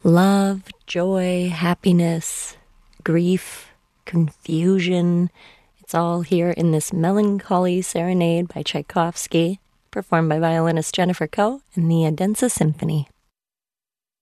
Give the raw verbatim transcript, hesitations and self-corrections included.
Love, joy, happiness, grief, confusion. It's all here in this melancholy serenade by Tchaikovsky, performed by violinist Jennifer Koh and the Odense Symphony.